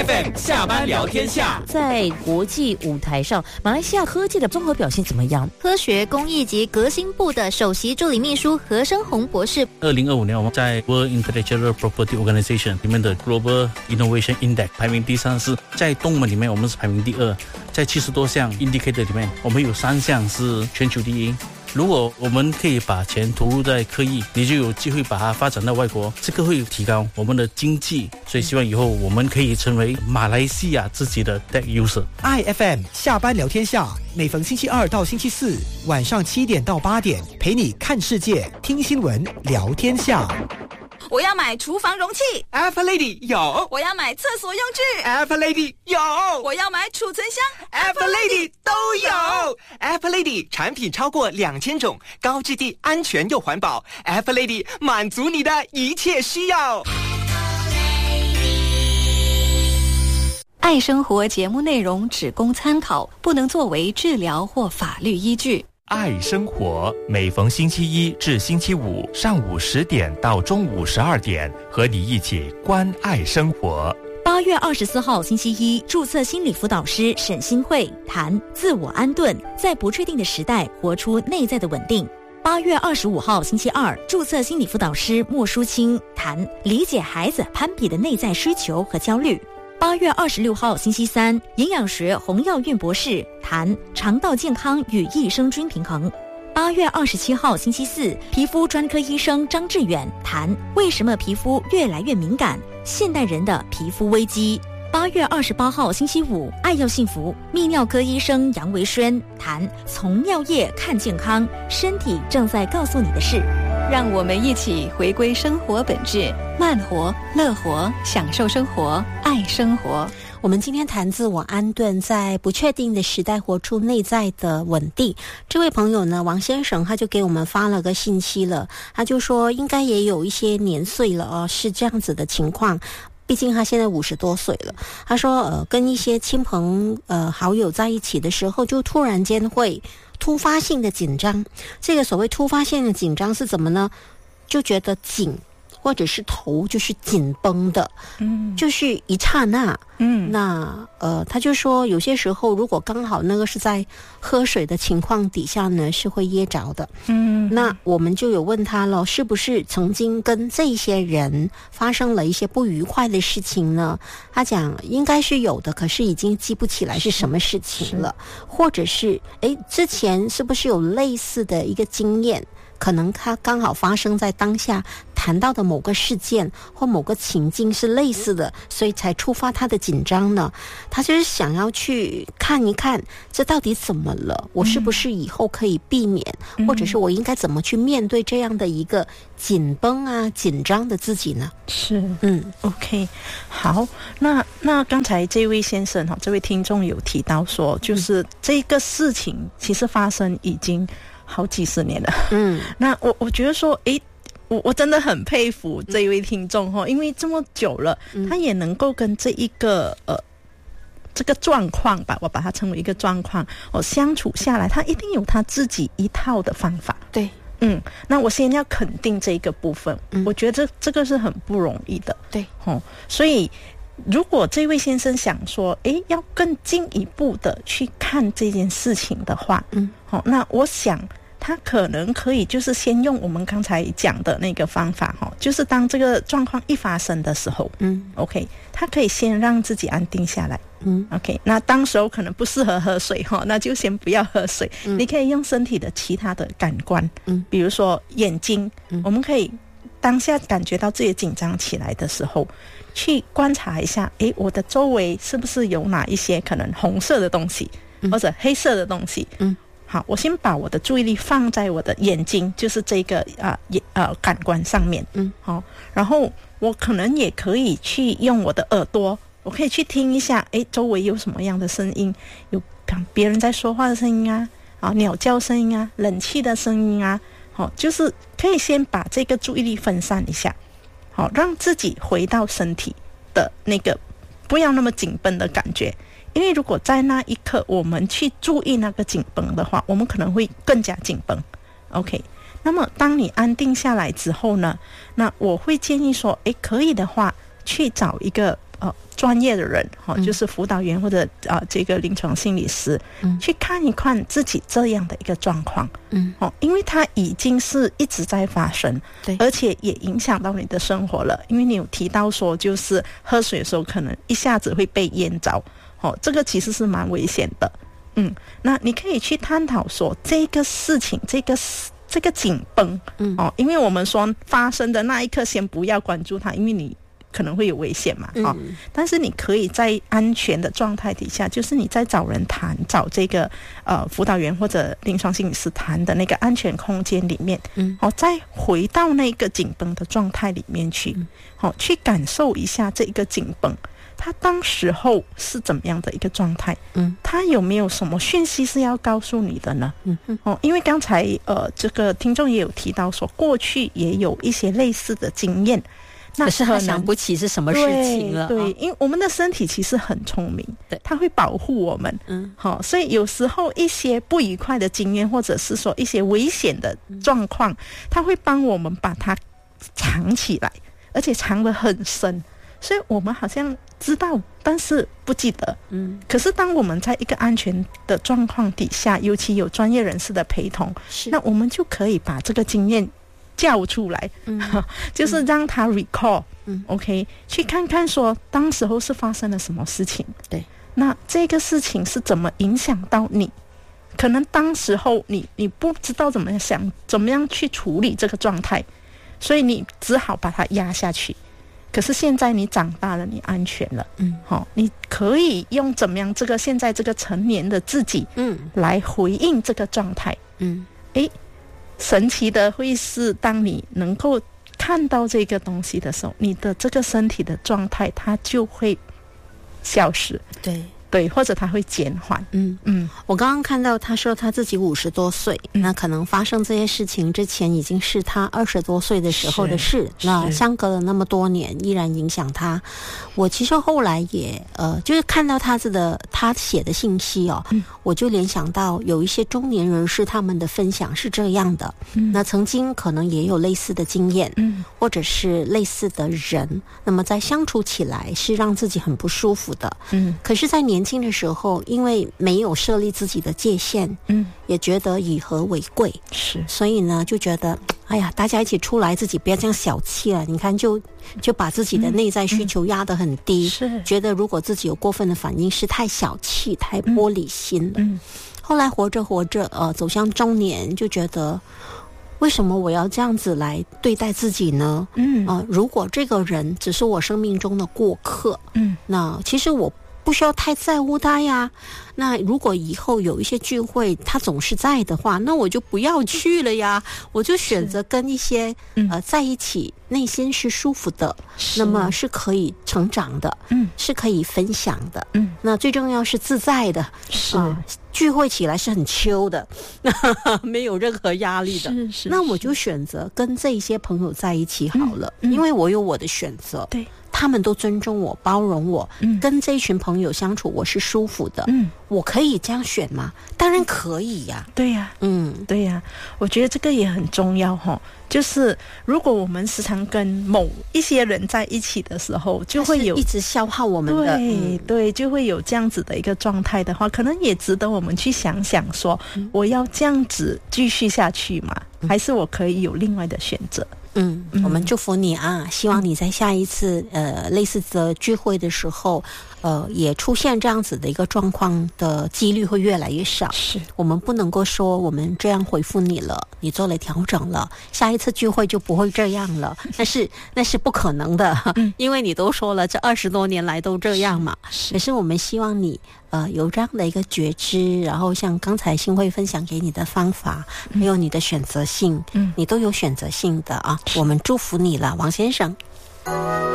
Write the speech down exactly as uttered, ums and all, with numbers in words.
F M 下班聊天下， 在国际舞台上，马来西亚科技的综合表现怎么样？ 科学工艺及革新部的首席助理秘书何生宏博士， 二零二五年我们在 World Intellectual Property Organization 里面的 Global Innovation Index 排名第三是，在动物里面我们是排名第二，在七十多项 indicator 里面，我们有三项是全球第一。如果我们可以把钱投入在科技，你就有机会把它发展到外国，这个会提高我们的经济，所以希望以后我们可以成为马来西亚自己的 tech user。I F M 下班聊天下，每逢星期二到星期四晚上七点到八点，陪你看世界、听新闻、聊天下。 我要买厨房容器 F Lady 有， 我要买厕所用具 F Lady 有， 我要买储存箱 F Lady 都有。F Lady 产品超过两千种，高质地、安全又环保。F Lady 满足你的一切需要。 爱生活节目内容只供参考，不能作为治疗或法律依据。 爱生活每逢星期一至星期五上午十点到中午十二点，和你一起关爱生活。 八月二十四号星期一，注册心理辅导师沈新慧谈自我安顿，在不确定的时代活出内在的稳定。八月二十五号星期二，注册心理辅导师莫淑清谈理解孩子攀比的内在需求和焦虑。八月二十六号星期三，营养学洪耀运博士谈肠道健康与益生菌平衡。八月二十七号星期四，皮肤专科医生张志远谈为什么皮肤越来越敏感，现代人的皮肤危机。八月二十八号星期五，爱要幸福泌尿科医生杨维轩谈从尿液看健康，身体正在告诉你的事。 让我们一起回归生活本质，慢活、乐活，享受生活，爱生活。 我们今天谈自我安顿，在不确定的时代活出内在的稳定。这位朋友呢，王先生，他就给我们发了个信息了，他就说应该也有一些年岁了哦，是这样子的情况。毕竟他现在五十多岁了，他说呃，跟一些亲朋呃好友在一起的时候，就突然间会突发性的紧张。这个所谓突发性的紧张是怎么呢？就觉得紧，或者是头就是紧绷的，嗯，就是一刹那，嗯，那呃，他就说有些时候如果刚好那个是在喝水的情况底下呢，是会噎着的，嗯，那我们就有问他了，是不是曾经跟这些人发生了一些不愉快的事情呢？他讲应该是有的，可是已经记不起来是什么事情了，或者是诶之前是不是有类似的一个经验？可能他刚好发生在当下谈到的某个事件或某个情境是类似的，所以才触发他的紧张呢。他就是想要去看一看这到底怎么了，我是不是以后可以避免，嗯，或者是我应该怎么去面对这样的一个紧绷啊紧张的自己呢？ 是，嗯 OK 好，那那刚才这位先生这位听众有提到说，就是这个事情其实发生已经好几十年了，嗯，那我我觉得说，诶，我我真的很佩服这一位听众哈，因为这么久了，嗯，他也能够跟这一个呃这个状况吧，我把它称为一个状况，我相处下来，他一定有他自己一套的方法， 对， 嗯，那我先要肯定这一个部分，嗯，我觉得这这个是很不容易的， 对， 哦，所以如果这位先生想说，诶，要更进一步的去看这件事情的话，嗯，好，那我想他可能可以就是先用我们刚才讲的那个方法，就是当这个状况一发生的时候，嗯 OK， 他可以先让自己安定下来，嗯 OK， 那当时候可能不适合喝水，那就先不要喝水，嗯，你可以用身体的其他的感官，嗯，比如说眼睛，嗯，我们可以当下感觉到自己紧张起来的时候，去观察一下，诶，我的周围是不是有哪一些可能红色的东西，嗯，或者黑色的东西，嗯，好，我先把我的注意力放在我的眼睛，就是这个啊呃感官上面，嗯，好，然后我可能也可以去用我的耳朵，我可以去听一下，诶，周围有什么样的声音，有别人在说话的声音啊，啊，鸟叫声音啊，冷气的声音啊，好，就是可以先把这个注意力分散一下，好，让自己回到身体的那个不要那么紧绷的感觉。因为如果在那一刻我们去注意那个紧绷的话，我们可能会更加紧绷。 OK， 那么当你安定下来之后呢，那我会建议说，诶，可以的话去找一个呃专业的人哈、哦嗯，就是辅导员或者啊、呃、这个临床心理师，嗯，去看一看自己这样的一个状况，嗯，哦，因为它已经是一直在发生，对，而且也影响到你的生活了。因为你有提到说，就是喝水的时候可能一下子会被淹着，哦，这个其实是蛮危险的，嗯，那你可以去探讨说这个事情，这个这个紧绷，嗯，哦，因为我们说发生的那一刻先不要关注它，因为你可能会有危险嘛，哦，嗯，但是你可以在安全的状态底下，就是你在找人谈，找这个呃辅导员或者临床心理师谈的那个安全空间里面，嗯，哦，再回到那个紧绷的状态里面去，嗯，哦，去感受一下这个紧绷，他当时候是怎么样的一个状态？嗯，他有没有什么讯息是要告诉你的呢？嗯嗯，哦，因为刚才呃这个听众也有提到说，过去也有一些类似的经验。 可是他想不起是什么事情了。 对, 对，因为我们的身体其实很聪明，对，它会保护我们，嗯，好，哦，所以有时候一些不愉快的经验，或者是说一些危险的状况，它会帮我们把它藏起来，而且藏得很深，所以我们好像知道，但是不记得，嗯，可是当我们在一个安全的状况底下，尤其有专业人士的陪同，那我们就可以把这个经验叫出来，嗯，就是让他 recall，嗯 OK， 去看看说当时候是发生了什么事情，对，那这个事情是怎么影响到你，可能当时候你你不知道怎么想怎么样去处理这个状态，所以你只好把它压下去，可是现在你长大了，你安全了，嗯，好，你可以用怎么样这个现在这个成年的自己，嗯，来回应这个状态，嗯，诶，神奇的会是当你能够看到这个东西的时候，你的这个身体的状态它就会消失，对对，或者它会减缓。 嗯嗯，我刚刚看到他说他自己五十多岁，嗯，那可能发生这些事情之前已经是他二十多岁的时候的事，那相隔了那么多年依然影响他。我其实后来也呃，就是看到他的他写的信息哦，嗯，我就联想到有一些中年人士他们的分享是这样的，嗯，那曾经可能也有类似的经验，嗯，或者是类似的人，那么在相处起来是让自己很不舒服的，嗯，可是在年轻的时候，因为没有设立自己的界限，嗯，也觉得以和为贵，是，所以呢，就觉得，哎呀，大家一起出来，自己不要这样小气了。你看就，就把自己的内在需求压得很低，是，嗯，觉得如果自己有过分的反应，是太小气、太玻璃心了。嗯，后来活着活着，呃，走向中年，就觉得，为什么我要这样子来对待自己呢？嗯，啊，呃，如果这个人只是我生命中的过客，嗯，那其实我不需要太在乎他呀。那如果以后有一些聚会他总是在的话，那我就不要去了呀，我就选择跟一些呃在一起内心是舒服的，那么是可以成长的，嗯，是可以分享的，嗯，那最重要是自在的，是，呃、聚会起来是很秋的没有任何压力的，是是，那我就选择跟这些朋友在一起好了，嗯嗯，因为我有我的选择，对，他们都尊重我、包容我，嗯，跟这一群朋友相处我是舒服的，嗯，我可以这样选吗？当然可以呀，啊， 对呀，嗯，对呀，我觉得这个也很重要哈。就是如果我们时常跟某一些人在一起的时候，就会有一直消耗我们的， 对，嗯，对，就会有这样子的一个状态的话，可能也值得我们去想想说，嗯，我要这样子继续下去吗？嗯，还是我可以有另外的选择？ 嗯，我们祝福你啊！希望你在下一次呃类似的聚会的时候，呃，也出现这样子的一个状况的几率会越来越少。是，我们不能够说我们这样回复你了，你做了调整了，下一次聚会就不会这样了。那是那是不可能的，因为你都说了，这二十多年来都这样嘛。可是我们希望你呃有这样的一个觉知，然后像刚才新慧分享给你的方法，还有你的选择性，嗯，你都有选择性的啊。我们祝福你了，王先生。